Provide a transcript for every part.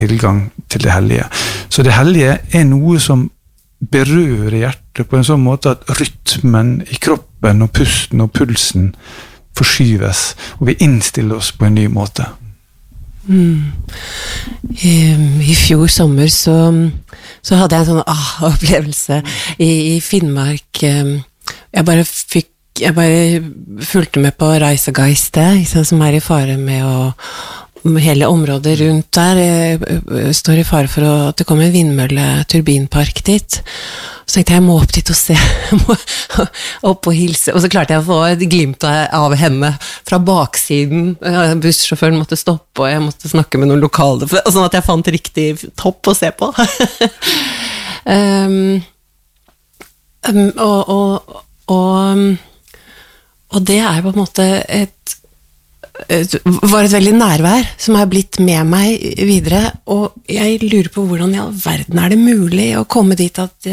tilgang til det hellige. Så det hellige noe som berører hjertet på en sånn måte at rytmen i kroppen og pusten og pulsen forskyves, og vi innstiller oss på en ny måte. I fjor sommer så hadde jeg en sånn opplevelse i Finnmark. Jeg bare fulgte med på Reisegeistet, som i fare med hele området rundt der står i fare for at det kommer en vindmølle-turbinpark dit. Så tenkte jeg må opp dit og se, opp og hilse, og så klarte jeg å få et glimt av henne fra baksiden. Bussjåføren måtte stoppe, og jeg måtte snakke med noen lokale, sånn at jeg fant riktig topp å se på. Og det på en måte var et veldig nærvær som har blitt med meg videre, og jeg lurer på hvordan i all verden det mulig å komme dit at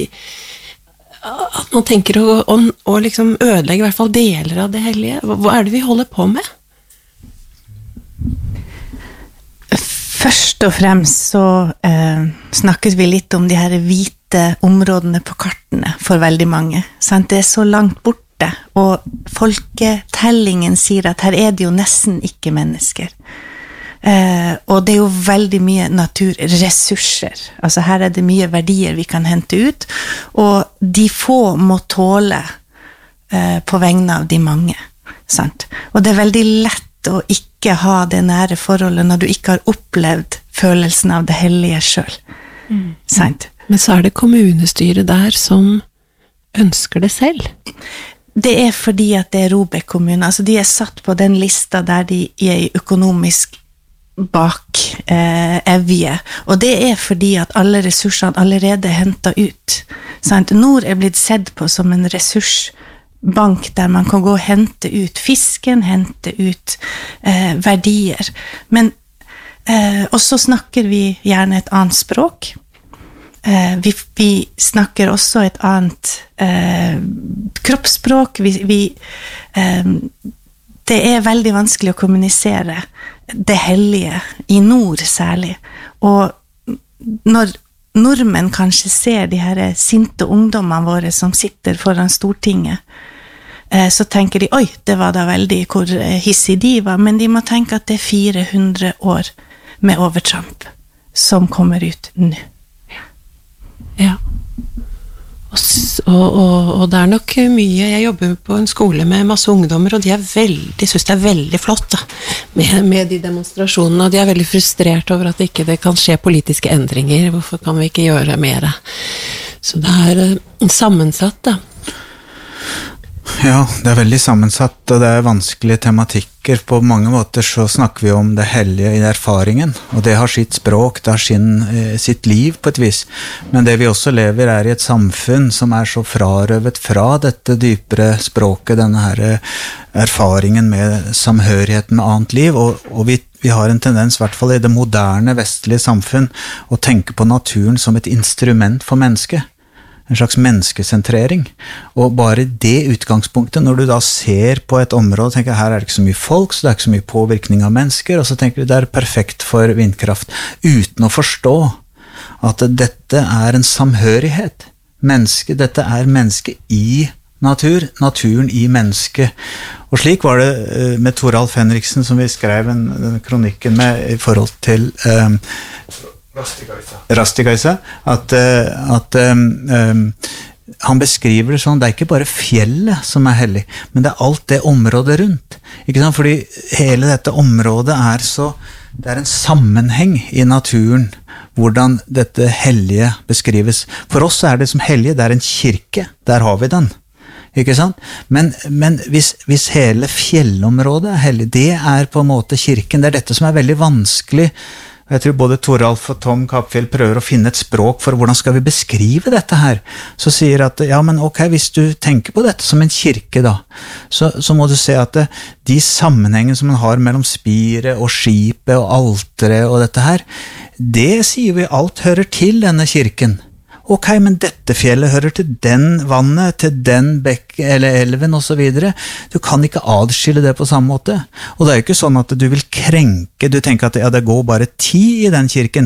man tenker å liksom ødelegge i hvert fall deler av det hellige. Hva det vi holder på med? Først og fremst så snakket vi litt om de her hvite områdene på kartene for veldig mange. Sant? Det så langt bort, og folketellingen sier at her det jo nesten ikke mennesker. Og det jo veldig mye naturressurser. Altså her det mye verdier vi kan hente ut, og de få må tåle på vegne av de mange. Sant? Og det veldig lett å ikke ha det nære forholdet når du ikke har opplevd følelsen av det hellige selv. Sant? Men så det kommunestyret der som ønsker det selv. Det fordi at det Robek kommune, altså de satt på den lista der de økonomisk bak evje, og det fordi at alle ressursene allerede hentet ut. Sant? Nord blitt sett på som en ressursbank der man kan gå og hente ut fisken, hente ut verdier. Men og så snakker vi gjerne et annet språk. Vi snakker også et annet kroppsspråk. Det veldig vanskelig å kommunisere det hellige i nord særlig. Og når nordmenn kanskje ser de her sinte ungdommene våre som sitter foran Stortinget, så tenker de, oi, det var da veldig hvor hissig de var, men de må tenke at det 400 år med overtramp som kommer ut nå. Ja. Og det nok mye. Jeg jobber på en skole med masse ungdommer, og de synes det veldig flott da, med de demonstrasjonene, og de veldig frustrert over at det kan skje politiske endringer. Hvorfor kan vi ikke gjøre mer? Så det sammensatt da. Ja, det veldig sammensatt, og det vanskelige tematikker. På mange måter så snakker vi om det hellige i erfaringen, og det har sitt språk, det har sitt liv på et vis. Men det vi også lever i et samfunn som så frarøvet fra dette dypere språket, denne her erfaringen med samhørigheten med annet liv, og vi har en tendens, I hvert fall i det moderne vestlige samfunn, å tenke på naturen som et instrument for mennesket. En slags menneskesentrering, og bare det utgangspunktet, når du da ser på et område, tenker her det ikke så mye folk, så det ikke så mye påvirkning av mennesker, og så tenker du det perfekt for vindkraft, uten å forstå at dette en samhørighet. Dette menneske i natur, naturen i menneske. Og slik var det med Toralf Henriksen, som vi skrev den kronikken med I forhold til Rastigaisa, at han beskriver det sånn, det ikke bare fjellet som hellig, men det alt det området rundt. Ikke sant? Fordi hele dette området det en sammenheng I naturen, hvordan dette hellige beskrives. For oss det som hellige, det en kirke, der har vi den. Ikke sant? Men hvis hele fjellområdet hellig, det på en måte kirken, det dette som veldig vanskelig. Jeg tror både Toralf og Tom Kapfjell prøver å finne et språk for hvordan skal vi beskrive dette her. Så sier at, ja, men ok, hvis du tenker på dette som en kirke da, så må du se at de sammenhengene som man har mellom spiret og skipet og alteret og dette her, det sier vi alt hører til denne kirken. ok, men dette fjellet hører til den vannet, til den eller elven og så videre. Du kan ikke adskille det på samme måte. Og det er jo ikke sånn at du vil krenke, du tenker at ja, det går bare 10 i den kirken,